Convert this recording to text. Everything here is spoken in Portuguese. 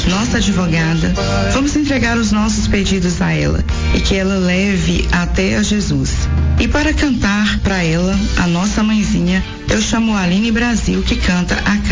nossa advogada, vamos entregar os nossos pedidos a ela e que ela leve até a Jesus. E para cantar para ela, a nossa mãezinha, eu chamo a Aline Brasil, que canta a